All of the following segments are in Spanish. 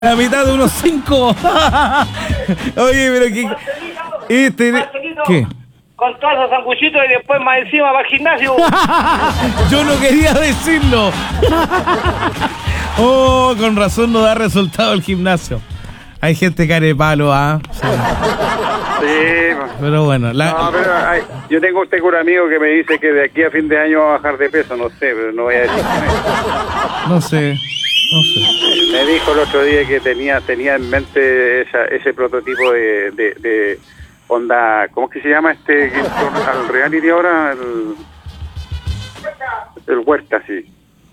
La mitad de unos 5. Oye, pero ¿qué? ¿Qué? Con todos esos sanguchitos y después más encima va al gimnasio. Yo no quería decirlo. Oh, con razón no da resultado el gimnasio. Hay gente carepalo, ¿ah? Sí, pero bueno. No, pero yo tengo un amigo que me dice que de aquí a fin de año va a bajar de peso, no sé, pero no voy a decir. No sé. Me dijo el otro día que tenía en mente ese prototipo de onda, ¿cómo es que se llama que al reality ahora? El Huerta, sí.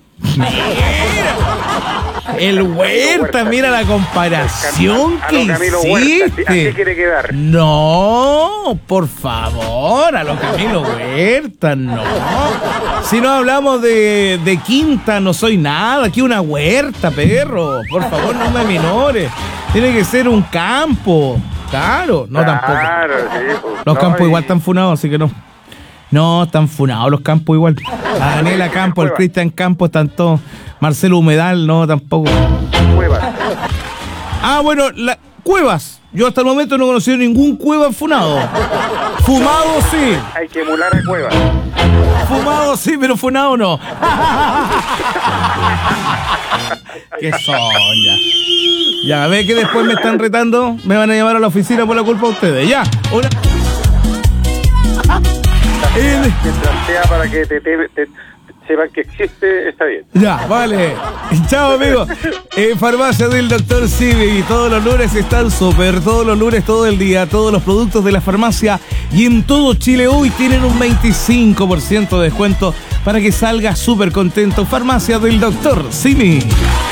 El Huerta, mira la comparación que hiciste. ¿Así quiere quedar? No, por favor, a lo Camilo Huerta, no. Si no hablamos de quinta, no soy nada. Aquí una huerta, perro. Por favor, no me minores. Tiene que ser un campo. Claro, no tampoco. Sí, pues, los campos igual están funados, así que no. No, están funados los campos igual. La Daniela Campos, el Cristian Campos, están todos. Marcelo Humedal, no, tampoco. Cuevas. Ah, bueno, Cuevas. Yo hasta el momento no he conocido ningún Cuevas funado. Fumado sí. Hay que emular a Cuevas. Fumado sí, pero funado no. ¿Qué son ya? Ya, ve que después me están retando. Me van a llamar a la oficina por la culpa de ustedes. Ya, una... Mientras sea para que te sepan que existe, está bien. Ya, vale. Chao, amigo. Farmacia del Dr. Simi. Todos los lunes están súper. Todos los lunes, todo el día. Todos los productos de la farmacia. Y en todo Chile hoy tienen un 25% de descuento para que salgas súper contento. Farmacia del Dr. Simi.